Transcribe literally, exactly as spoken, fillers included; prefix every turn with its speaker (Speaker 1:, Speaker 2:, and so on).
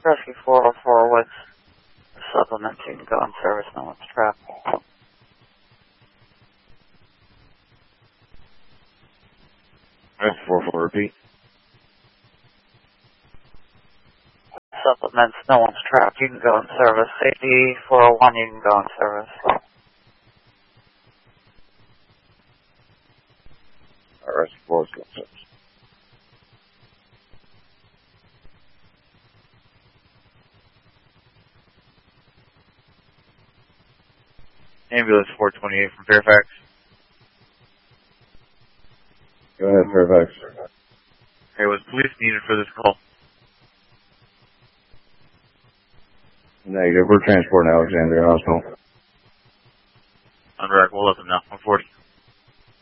Speaker 1: Rescue four oh four with supplements. You can go in service. No one's trapped.
Speaker 2: Rescue four oh four, repeat.
Speaker 1: Supplements. No one's trapped. You can go in service. Safety four oh one. You can go in service.
Speaker 2: Alright, Rescue four is going in service.
Speaker 3: Ambulance four twenty-eight from Fairfax.
Speaker 2: Go ahead, Fairfax.
Speaker 3: Okay, was police needed for this call?
Speaker 2: Negative. We're transporting Alexandria Hospital.
Speaker 3: On track, we'll let them know. one forty.